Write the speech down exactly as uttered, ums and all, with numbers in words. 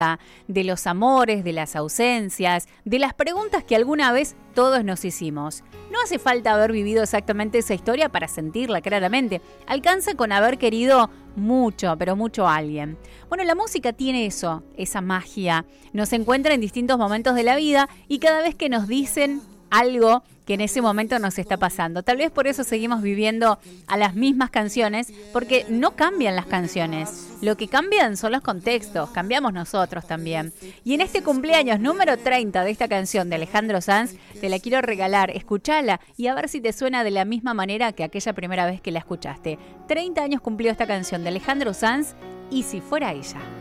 de los amores, de las ausencias, de las preguntas que alguna vez todos nos hicimos. No hace falta haber vivido exactamente esa historia para sentirla claramente. Alcanza con haber querido mucho, pero mucho a alguien. Bueno, la música tiene eso, esa magia. Nos encuentra en distintos momentos de la vida y cada vez que nos dicen algo que en ese momento nos está pasando. Tal vez por eso seguimos viviendo a las mismas canciones, porque no cambian las canciones. Lo que cambian son los contextos, cambiamos nosotros también. Y en este cumpleaños número treinta de esta canción de Alejandro Sanz, te la quiero regalar, escuchala y a ver si te suena de la misma manera que aquella primera vez que la escuchaste. treinta años cumplió esta canción de Alejandro Sanz, Y si fuera ella.